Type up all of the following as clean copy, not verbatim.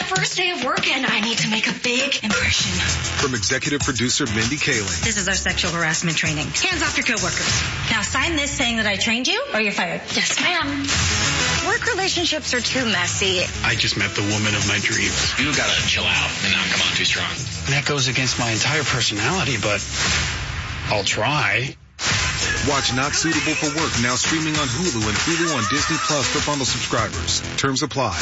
first day of work and I need to make a big impression. From executive producer Mindy Kaling. This is our sexual harassment training. Hands off your coworkers. Now sign this saying that I trained you or you're fired. Yes, ma'am. Work relationships are too messy. I just met the woman of my dreams. You gotta chill out and not come on too strong. That goes against my entire personality, but I'll try. Watch Not Suitable for Work now streaming on Hulu and Hulu on Disney Plus for bundle subscribers. Terms apply.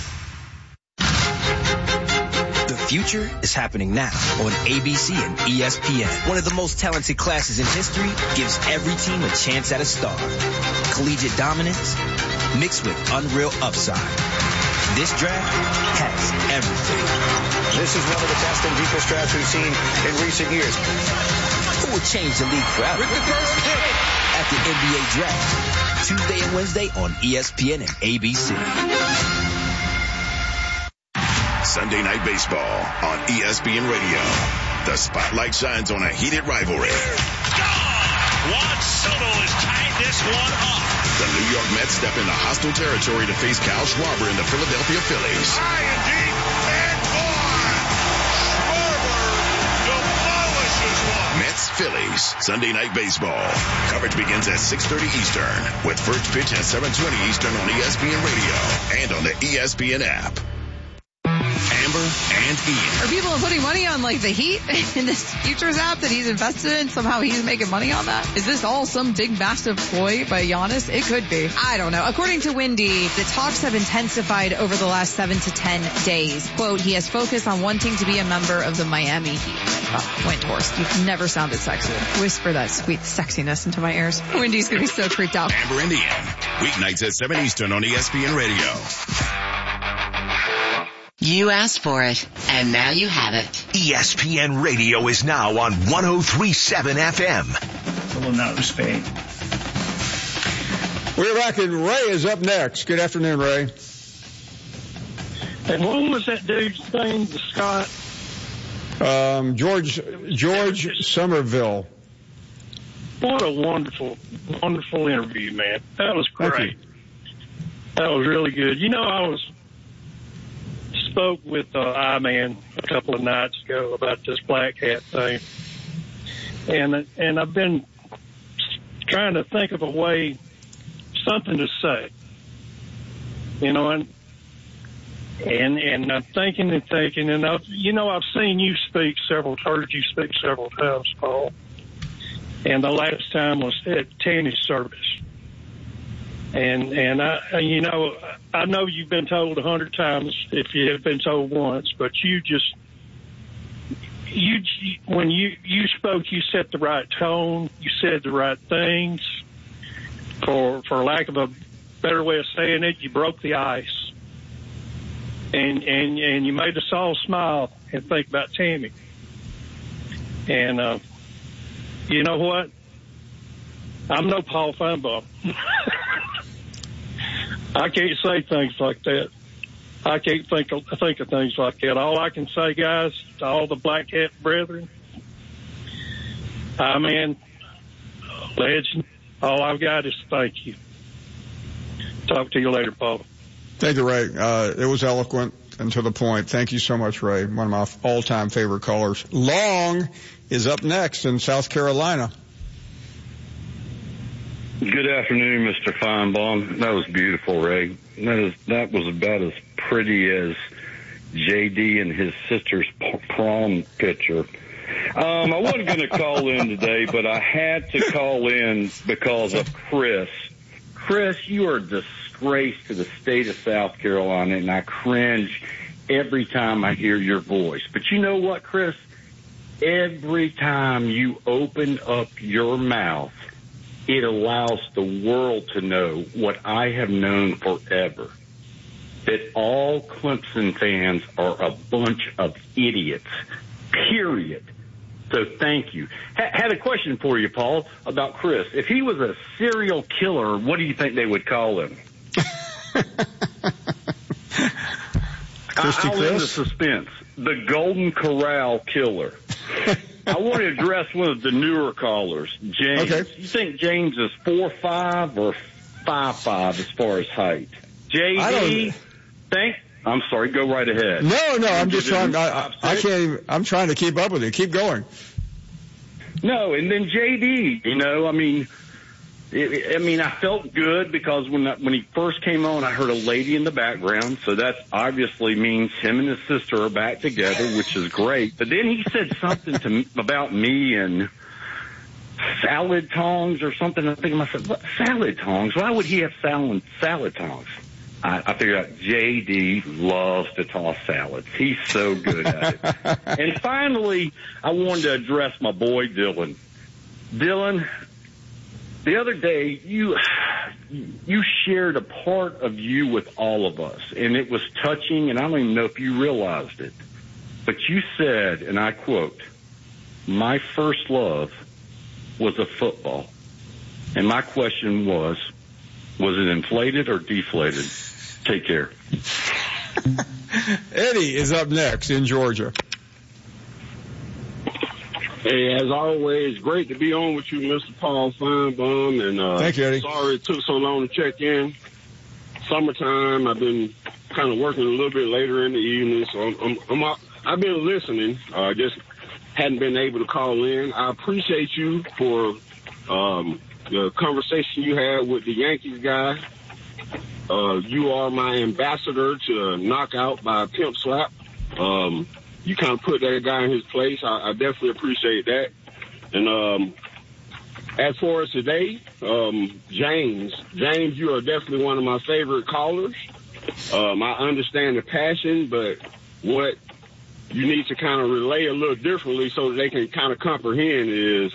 The future is happening now on ABC and ESPN. One of the most talented classes in history gives every team a chance at a star. Collegiate dominance mixed with unreal upside. This draft has everything. This is one of the best and deepest drafts we've seen in recent years. Who will change the league forever? With the first pick at the NBA Draft, Tuesday and Wednesday on ESPN and ABC. Sunday Night Baseball on ESPN Radio. The spotlight shines on a heated rivalry. Juan Soto has tied this one up. The New York Mets step into hostile territory to face Kyle Schwarber and the Philadelphia Phillies. High and deep, and gone. Schwarber demolishes one. Mets-Phillies, Sunday Night Baseball. Coverage begins at 6:30 Eastern, with first pitch at 7:20 Eastern on ESPN Radio and on the ESPN app. Amber and Ian. Are people putting money on like the Heat in this futures app that he's invested in? Somehow he's making money on that? Is this all some big massive ploy by Giannis? It could be. I don't know. According to Windy, the talks have intensified over the last 7 to 10 days. Quote, he has focused on wanting to be a member of the Miami Heat. Oh, Windhorst, you've never sounded sexy. Whisper that sweet sexiness into my ears. Windy's gonna be so creeped out. Amber and Ian, weeknights at 7 Eastern on ESPN Radio. You asked for it, and now you have it. ESPN Radio is now on 103.7 FM. A little not respect. We're back, and Ray is up next. Good afternoon, Ray. And what was that dude's name, Scott? George Somerville. What a wonderful, wonderful interview, man. That was great. That was really good. You know, I spoke with I-Man a couple of nights ago about this black hat thing. And I've been trying to think of a way, something to say. You know, and I'm thinking, and I've seen you heard you speak several times, Paul. And the last time was at tennis service. And I know you've been told 100 times if you have been told once, but when you spoke, you set the right tone, you said the right things. For lack of a better way of saying it, you broke the ice, and you made us all smile and think about Tammy. And you know what? I'm no Paul Feinbaum. I can't say things like that. I can't think of things like that. All I can say, guys, to all the black hat brethren, I-Man, legend, all I've got is thank you. Talk to you later, Paul. Thank you, Ray. It was eloquent and to the point. Thank you so much, Ray. One of my all-time favorite callers. Long is up next in South Carolina. Good afternoon, Mr. Feinbaum. That was beautiful, Ray. That was about as pretty as JD and his sister's prom picture. I wasn't going to call in today, but I had to call in because of Chris. Chris, you are a disgrace to the state of South Carolina, and I cringe every time I hear your voice. But you know what, Chris? Every time you open up your mouth, it allows the world to know what I have known forever, that all Clemson fans are a bunch of idiots, period. So thank you. Had a question for you, Paul, about Chris. If he was a serial killer, what do you think they would call him? I'll end the suspense. The Golden Corral Killer. I want to address one of the newer callers, James. Okay. You think James is 4'5" or 5'5" as far as height? JD, I'm sorry, go right ahead. No, I'm just trying. I can't even, I'm trying to keep up with you. Keep going. No, and then JD, I felt good because when he first came on, I heard a lady in the background, so that obviously means him and his sister are back together, which is great. But then he said something about me and salad tongs or something. I think to myself, what, salad tongs? Why would he have salad tongs? I figured out JD loves to toss salads. He's so good at it. And finally, I wanted to address my boy Dylan. Dylan, the other day, you shared a part of you with all of us, and it was touching, and I don't even know if you realized it. But you said, and I quote, "My first love was a football." And my question was it inflated or deflated? Take care. Eddie is up next in Georgia. Hey, as always, great to be on with you, Mr. Paul Feinbaum. And thank you, Eddie. Sorry it took so long to check in. Summertime, I've been kind of working a little bit later in the evening, so I've been listening. Just hadn't been able to call in. I appreciate you for the conversation you had with the Yankees guy. You are my ambassador to knockout by a pimp slap. You kind of put that guy in his place. I definitely appreciate that. And as far as today, James, you are definitely one of my favorite callers. I understand the passion, but what you need to kind of relay a little differently so that they can kind of comprehend is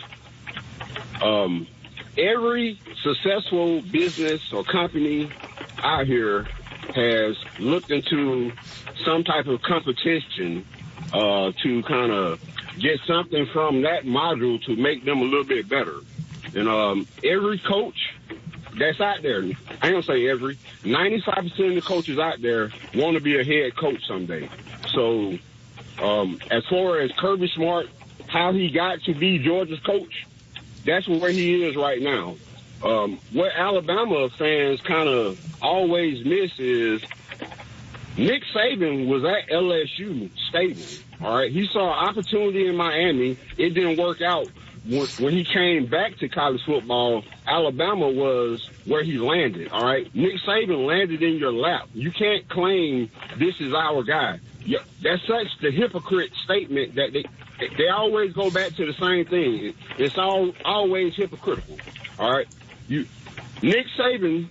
every successful business or company out here has looked into some type of competition to kind of get something from that module to make them a little bit better. And every coach that's out there, I ain't gonna say every, 95% of the coaches out there want to be a head coach someday. So as far as Kirby Smart, how he got to be Georgia's coach, that's where he is right now. What Alabama fans kind of always miss is Nick Saban was at LSU stable. All right. He saw opportunity in Miami. It didn't work out. When he came back to college football, Alabama was where he landed. All right. Nick Saban landed in your lap. You can't claim this is our guy. That's such the hypocrite statement that they always go back to the same thing. It's always hypocritical. All right. Nick Saban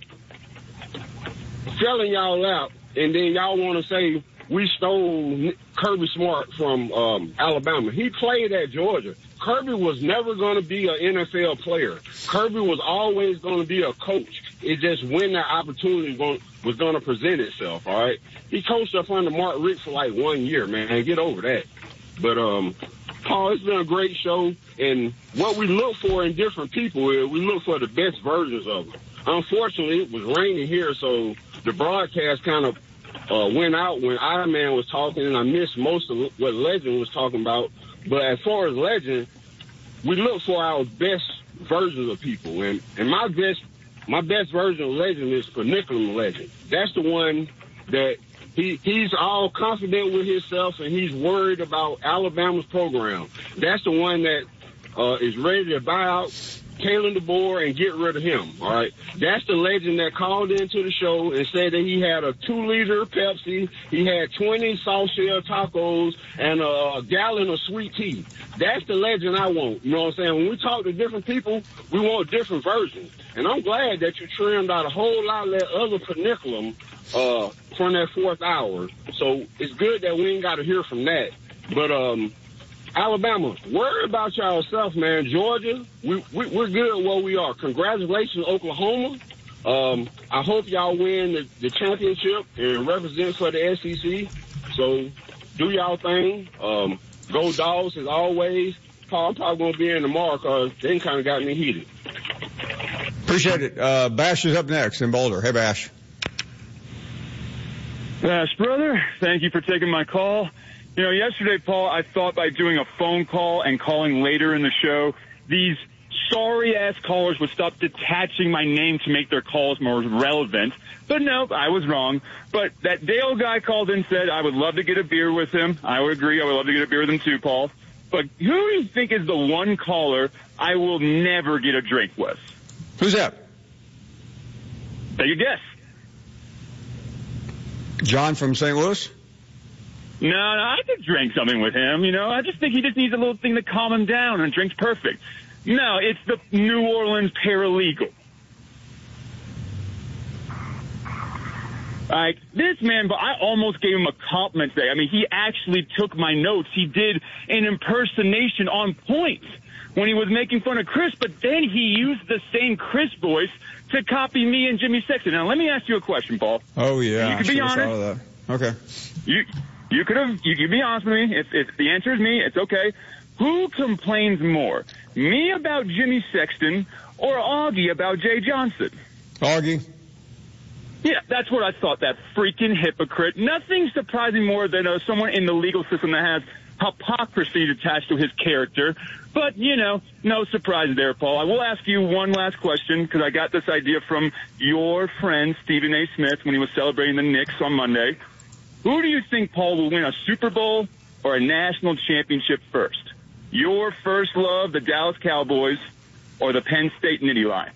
fell in y'all lap, and then y'all want to say we stole Kirby Smart from Alabama. He played at Georgia. Kirby was never going to be an NFL player. Kirby was always going to be a coach. It's just when that opportunity was going to present itself, all right? He coached up under Mark Richt for like 1 year, man. Get over that. But, Paul, it's been a great show, and what we look for in different people is we look for the best versions of them. Unfortunately, it was raining here, so the broadcast kind of went out when Iron Man was talking, and I missed most of what Legend was talking about. But as far as Legend, we look for our best versions of people, and my best version of Legend is Paniculum Legend. That's the one that he's all confident with himself, and he's worried about Alabama's program. That's the one that is ready to buy out Kalen DeBoer and get rid of him, all right? That's the Legend that called into the show and said that he had a 2-liter Pepsi, he had 20 soft shell tacos, and a gallon of sweet tea. That's the Legend I want, you know what I'm saying? When we talk to different people, we want different versions. And I'm glad that you trimmed out a whole lot of that other Paniculum from that fourth hour. So it's good that we ain't got to hear from that. But Alabama, worry about yourself, man. Georgia, we're good where we are. Congratulations, Oklahoma. I hope y'all win the championship and represent for the SEC. So do y'all thing. Go Dogs as always. Paul, I'm probably going to be in tomorrow because they kind of got me heated. Appreciate it. Bash is up next in Boulder. Hey, Bash. Bash, brother, thank you for taking my call. You know, yesterday, Paul, I thought by doing a phone call and calling later in the show, these sorry-ass callers would stop detaching my name to make their calls more relevant. But no, I was wrong. But that Dale guy called in and said, I would love to get a beer with him. I would agree. I would love to get a beer with him too, Paul. But who do you think is the one caller I will never get a drink with? Who's that? Take a guess. John from St. Louis? No, I could drink something with him, you know. I just think he just needs a little thing to calm him down, and drink's perfect. No, it's the New Orleans paralegal. Like, this man, but I almost gave him a compliment today. I mean, he actually took my notes. He did an impersonation on point when he was making fun of Chris, but then he used the same Chris voice to copy me and Jimmy Sexton. Now, let me ask you a question, Paul. Oh, yeah. You can be honest. Okay. You can be honest with me. If the answer is me, it's okay. Who complains more, me about Jimmy Sexton or Augie about Jay Johnson? Augie. Yeah, that's what I thought, that freaking hypocrite. Nothing surprising more than someone in the legal system that has hypocrisy attached to his character. But, you know, no surprise there, Paul. I will ask you one last question, because I got this idea from your friend Stephen A. Smith when he was celebrating the Knicks on Monday. Who do you think, Paul, will win a Super Bowl or a national championship first? Your first love, the Dallas Cowboys, or the Penn State Nittany Lions?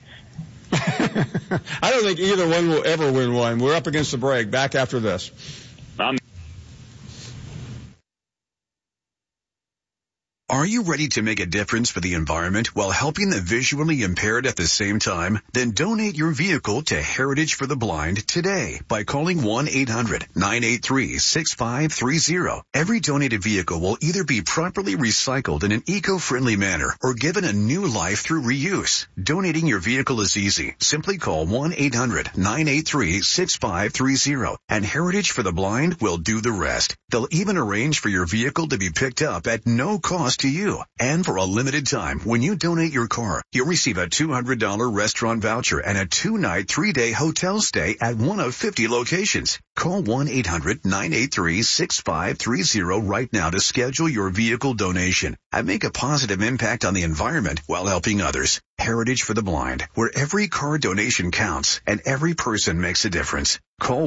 I don't think either one will ever win one. We're up against the break. Back after this. Are you ready to make a difference for the environment while helping the visually impaired at the same time? Then donate your vehicle to Heritage for the Blind today by calling 1-800-983-6530. Every donated vehicle will either be properly recycled in an eco-friendly manner or given a new life through reuse. Donating your vehicle is easy. Simply call 1-800-983-6530 and Heritage for the Blind will do the rest. They'll even arrange for your vehicle to be picked up at no cost to you. And for a limited time, when you donate your car, you'll receive a $200 restaurant voucher and a 2-night, 3-day hotel stay at one of 50 locations. Call 1-800-983-6530 right now to schedule your vehicle donation and make a positive impact on the environment while helping others. Heritage for the Blind, where every car donation counts and every person makes a difference. Call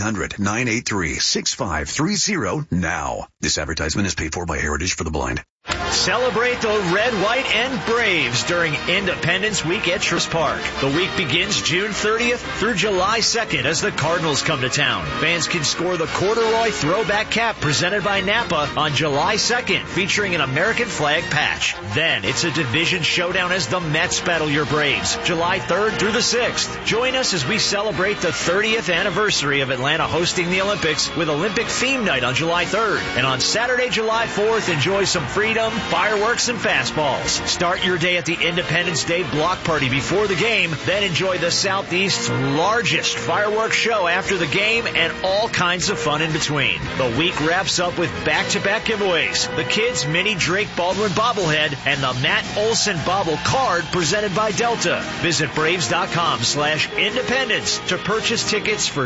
1-800-983-6530 now. This advertisement is paid for by Heritage for the Blind. Celebrate the red, white, and Braves during Independence Week at Truist Park. The week begins June 30th through July 2nd as the Cardinals come to town. Fans can score the corduroy throwback cap presented by Napa on July 2nd, featuring an American flag patch. Then it's a division showdown as the Mets battle your Braves, July 3rd through the 6th. Join us as we celebrate the 30th anniversary of Atlanta hosting the Olympics with Olympic Theme Night on July 3rd. And on Saturday, July 4th, enjoy some freedom, fireworks, and fastballs. Start your day at the Independence Day block party before the game, then enjoy the Southeast's largest fireworks show after the game and all kinds of fun in between. The week wraps up with back-to-back giveaways, the Kids Mini Drake Baldwin bobblehead and the Matt Olson bobble card presented by Delta. Visit Braves.com/independence to purchase tickets for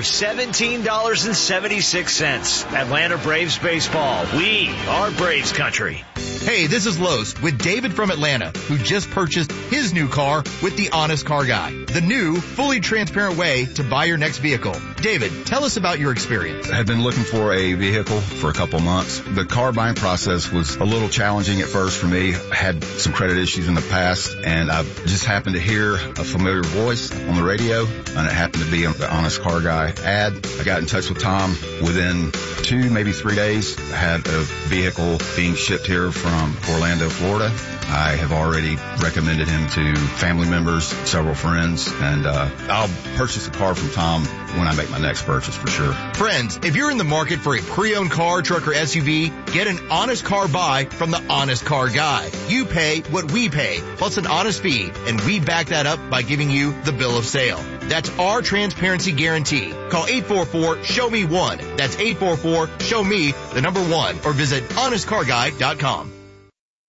$17.76. Atlanta Braves baseball. We are Braves country. Hey, this is Los with David from Atlanta, who just purchased his new car with the Honest Car Guy, the new, fully transparent way to buy your next vehicle. David, tell us about your experience. I had been looking for a vehicle for a couple months. The car buying process was a little challenging at first for me. I had some credit issues in the past, and I just happened to hear a familiar voice on the radio, and it happened to be the Honest Car Guy ad. I got in touch with Tom. Within 2, maybe 3 days, I had a vehicle being shipped here from Orlando, Florida. I have already recommended him to family members, several friends, and I'll purchase a car from Tom when I make my next purchase for sure. Friends, if you're in the market for a pre-owned car, truck, or SUV, get an honest car buy from the Honest Car Guy. You pay what we pay, plus an honest fee, and we back that up by giving you the bill of sale. That's our transparency guarantee. Call 844-SHOW-ME-1. That's 844-SHOW-ME, the number 1, or visit honestcarguy.com.